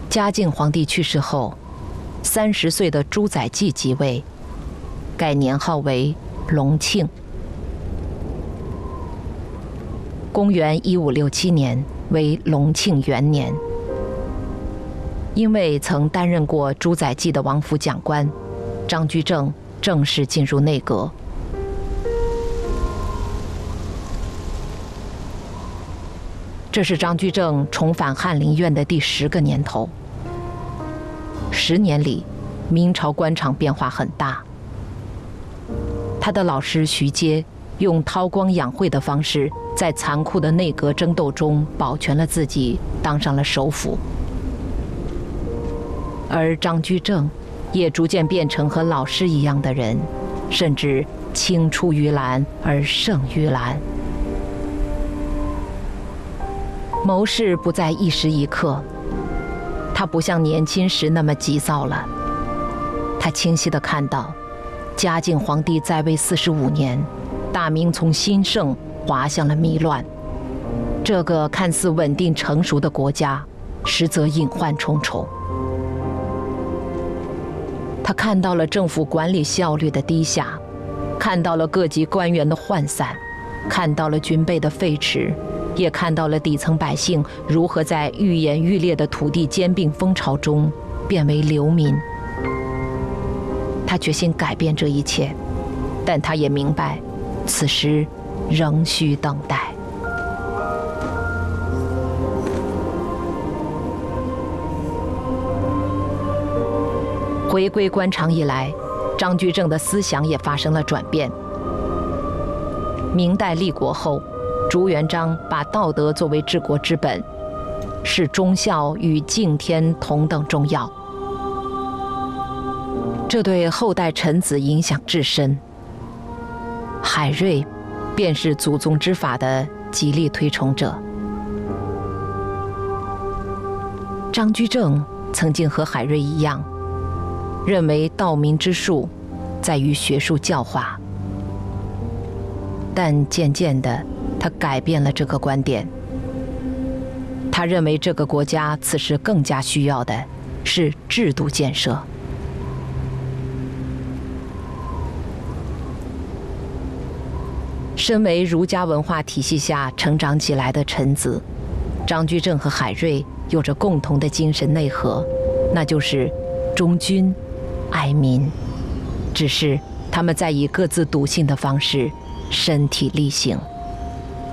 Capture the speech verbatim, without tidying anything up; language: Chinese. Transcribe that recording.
嘉靖皇帝去世后，三十岁的朱载际即位，改年号为隆庆。公元一五六七年为隆庆元年。因为曾担任过朱载际的王府讲官，张居正正式进入内阁。这是张居正重返翰林院的第十个年头。十年里，明朝官场变化很大。他的老师徐阶用韬光养晦的方式，在残酷的内阁争斗中保全了自己，当上了首辅。而张居正也逐渐变成和老师一样的人，甚至青出于蓝而胜于蓝。谋事不再一时一刻，他不像年轻时那么急躁了。他清晰地看到，嘉靖皇帝在位四十五年，大明从兴盛滑向了迷乱。这个看似稳定成熟的国家，实则隐患重重。他看到了政府管理效率的低下，看到了各级官员的涣散，看到了军备的废弛，也看到了底层百姓如何在愈演愈烈的土地兼并风潮中变为流民。他决心改变这一切，但他也明白，此时仍需等待。回归官场以来，张居正的思想也发生了转变。明代立国后，朱元璋把道德作为治国之本，视忠孝与敬天同等重要。这对后代臣子影响至深。海瑞便是祖宗之法的极力推崇者。张居正曾经和海瑞一样，认为道明之术在于学术教化，但渐渐的，他改变了这个观点。他认为这个国家此时更加需要的是制度建设。身为儒家文化体系下成长起来的臣子，张居正和海瑞有着共同的精神内核，那就是忠君爱民，只是他们在以各自笃信的方式身体力行。